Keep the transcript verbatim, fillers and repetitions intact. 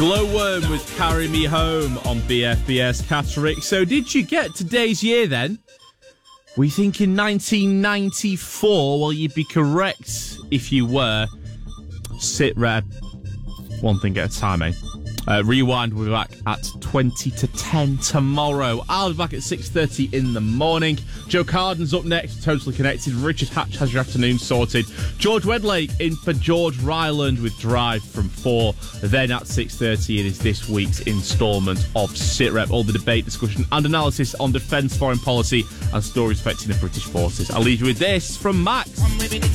Glowworm with Carry Me Home on B F B S Catterick. So did you get today's year then? Were you thinking nineteen ninety-four? Well, you'd be correct if you were. Sit red. One thing at a time, eh? Uh, Rewind will be back at twenty to ten tomorrow. I'll be back at six thirty in the morning. Joe Carden's up next, Totally Connected. Richard Hatch has your afternoon sorted. George Wedlake in for George Ryland with Drive from four. Then at six thirty it is this week's instalment of SitRep. All the debate, discussion and analysis on defence, foreign policy and stories affecting the British forces. I'll leave you with this from Max.